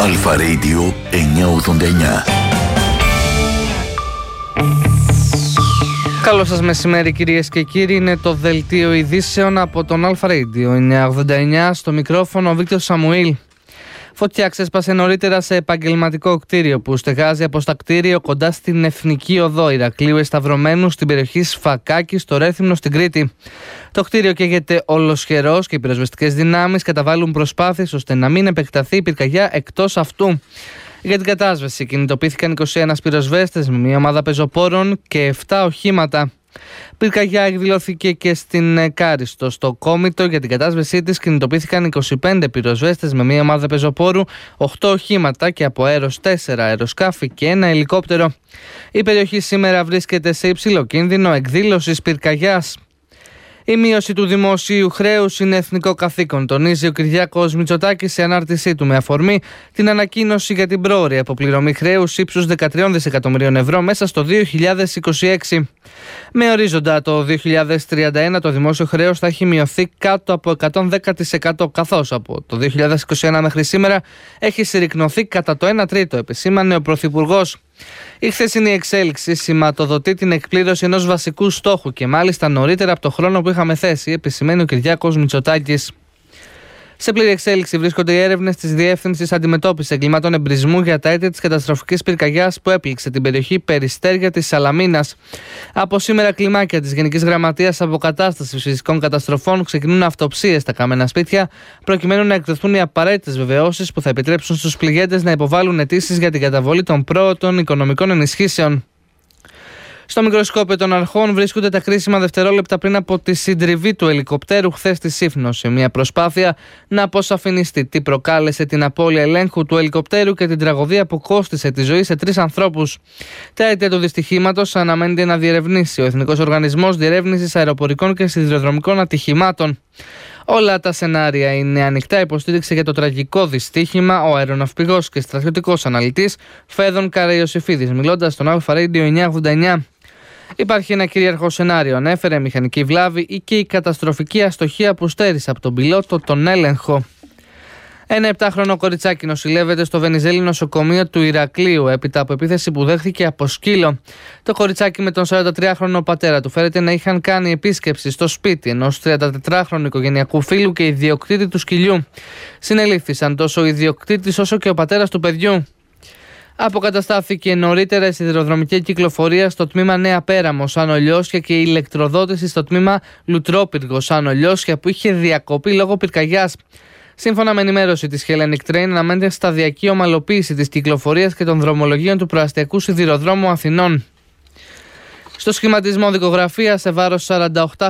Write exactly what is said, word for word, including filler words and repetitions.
Αλφα Radio εννιακόσια ογδόντα εννιά. Καλό σας μεσημέρι κυρίες και κύριοι, είναι το δελτίο ειδήσεων από τον Αλφα Radio εννιακόσια ογδόντα εννιά, στο μικρόφωνο ο Βίκτορ Σαμουήλ. Φωτιά ξέσπασε νωρίτερα σε επαγγελματικό κτίριο που στεγάζει από στα κτίριο κοντά στην Εθνική Οδό Ηρακλείου Εσταυρωμένου στην περιοχή Σφακάκη στο Ρέθυμνο στην Κρήτη. Το κτίριο καίγεται ολοσχερός και οι πυροσβεστικές δυνάμεις καταβάλουν προσπάθειες ώστε να μην επεκταθεί η πυρκαγιά εκτός αυτού. Για την κατάσβεση κινητοποιήθηκαν είκοσι ένα πυροσβέστες με μια ομάδα πεζοπόρων και επτά οχήματα. Πυρκαγιά εκδηλώθηκε και στην Κάριστο. Στο Κόμιτο για την κατάσβεσή της κινητοποιήθηκαν είκοσι πέντε πυροσβέστες με μια ομάδα πεζοπόρου, οκτώ οχήματα και από αέρος τέσσερα αεροσκάφη και ένα ελικόπτερο. Η περιοχή σήμερα βρίσκεται σε υψηλό κίνδυνο εκδήλωσης πυρκαγιάς. Η μείωση του δημοσίου χρέους είναι εθνικό καθήκον, τονίζει ο Κυριάκος Μητσοτάκης σε ανάρτησή του με αφορμή την ανακοίνωση για την πρόωρη αποπληρωμή χρέους ύψους δεκατρία δισεκατομμυρίων ευρώ μέσα στο δύο χιλιάδες είκοσι έξι. Με ορίζοντα το δύο χιλιάδες τριάντα ένα το δημόσιο χρέος θα έχει μειωθεί κάτω από εκατόν δέκα τοις εκατό, καθώς από το δύο χιλιάδες είκοσι ένα μέχρι σήμερα έχει συρρικνωθεί κατά το ένα τρίτο, επεσήμανε ο Πρωθυπουργός. Η χθεσινή εξέλιξη σηματοδοτεί την εκπλήρωση ενός βασικού στόχου και μάλιστα νωρίτερα από το χρόνο που είχαμε θέσει, επισημαίνει ο Κυριάκος Μητσοτάκης. Σε πλήρη εξέλιξη βρίσκονται οι έρευνες της Διεύθυνσης Αντιμετώπισης Εγκλημάτων Εμπρισμού για τα αίτια της καταστροφικής πυρκαγιάς που έπληξε την περιοχή Περιστέρια της Σαλαμίνας. Από σήμερα, κλιμάκια της Γενικής Γραμματείας Αποκατάστασης Φυσικών Καταστροφών ξεκινούν αυτοψίες στα καμένα σπίτια, προκειμένου να εκδοθούν οι απαραίτητες βεβαιώσεις που θα επιτρέψουν στους πληγέντες να υποβάλουν αιτήσεις για την καταβολή των πρώτων οικονομικών ενισχύσεων. Στο μικροσκόπιο των αρχών βρίσκονται τα κρίσιμα δευτερόλεπτα πριν από τη συντριβή του ελικοπτέρου χθες στη Σύφνο, σε μια προσπάθεια να αποσαφινιστεί τι προκάλεσε την απώλεια ελέγχου του ελικοπτέρου και την τραγωδία που κόστισε τη ζωή σε τρεις ανθρώπους. Τα αίτια του δυστυχήματος αναμένεται να διερευνήσει ο Εθνικός Οργανισμός Διερεύνησης Αεροπορικών και Σιδηροδρομικών Ατυχημάτων. Όλα τα σενάρια είναι ανοιχτά, υποστήριξε για το τραγικό δυστύχημα ο αεροναυπηγός και στρατιωτικός αναλυτής Φέδων Καραϊωσηφίδης, μιλώντας στον Αλφα Radio εννιακόσια ογδόντα εννιά. Υπάρχει ένα κυρίαρχο σενάριο, ανέφερε, μηχανική βλάβη ή και η καταστροφική αστοχία που στέρισε από τον πιλότο τον έλεγχο. Ένα επτάχρονο κοριτσάκι νοσηλεύεται στο Βενιζέλη νοσοκομείο του Ηρακλείου έπειτα από επίθεση που δέχθηκε από σκύλο. Το κοριτσάκι με τον σαραντατριάχρονο πατέρα του φέρεται να είχαν κάνει επίσκεψη στο σπίτι ενός τριαντατετράχρονου οικογενειακού φίλου και ιδιοκτήτη του σκυλιού. Συνελήφθησαν τόσο ο ιδιοκτήτης όσο και ο πατέρας του παιδιού. Αποκαταστάθηκε νωρίτερα η σιδηροδρομική κυκλοφορία στο τμήμα Νέα Πέραμο Άνω Λιώσια και η ηλεκτροδότηση στο τμήμα Λουτρόπυργο Άνω Λιώσια που είχε διακοπεί λόγω πυρκαγιάς. Σύμφωνα με ενημέρωση της Hellenic Train, αναμένεται σταδιακή ομαλοποίηση της κυκλοφορίας και των δρομολογίων του προαστιακού σιδηροδρόμου Αθηνών. Στο σχηματισμό δικογραφία σε βάρος σαράντα οκτώ